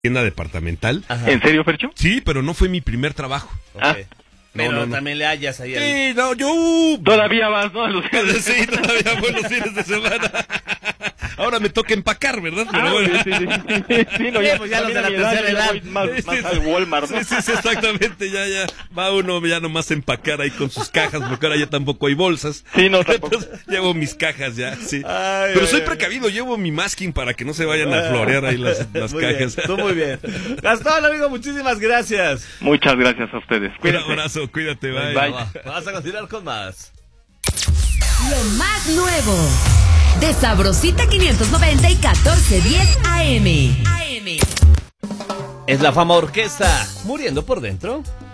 tienda departamental. Ajá. ¿En serio, Fercho? Sí, pero no fue mi primer trabajo. Okay. Pero también le hallas ahí. Sí, no, yo... Todavía vas, ¿no? Sí, todavía voy los fines de semana. Ahora me toca empacar, ¿verdad? Pero bueno. Sí, no, pues ya los de la tercera edad. Más al Walmart, ¿no? Sí, exactamente, ya. Va uno ya nomás a empacar ahí con sus cajas, porque ahora ya tampoco hay bolsas. Sí, no, tampoco. Entonces, llevo mis cajas ya, sí. Ay, pero soy precavido, llevo mi masking para que no se vayan a florear ahí las muy cajas. Bien, tú muy bien. Gastón, amigo, muchísimas gracias. Muchas gracias a ustedes. Cuídate. Un abrazo, cuídate, bye. Bye. Vamos a continuar con más. Lo más nuevo de Sabrosita 590 y 1410 AM. Es la Fama Orquesta, muriendo por dentro.